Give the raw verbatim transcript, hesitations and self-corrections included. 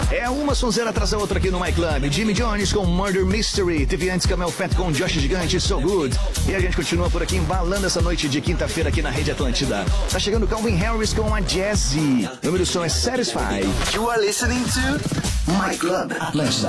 É uma sonzeira atrás da outra aqui no My Club. Jimmy Jones com Murder Mystery. Teve antes Camel Fat com Josh Gigante, So Good. E a gente continua por aqui embalando essa noite de quinta-feira aqui na Rede Atlântida. Tá chegando Calvin Harris com a Jazzy. O número do som é Satisfied. You are listening to My Club Atlântida.